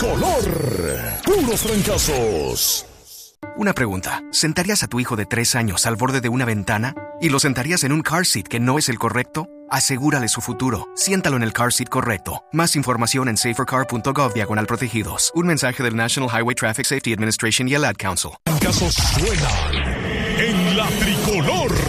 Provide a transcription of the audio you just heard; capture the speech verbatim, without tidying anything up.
tricolor. Puros fracasos. Una pregunta. ¿Sentarías a tu hijo de tres años al borde de una ventana? ¿Y lo sentarías en un car seat que no es el correcto? Asegúrale su futuro. Siéntalo en el car seat correcto. Más información en safercar punto gov diagonal protegidos. Un mensaje del National Highway Traffic Safety Administration y el Ad Council. Casos suenan en la tricolor.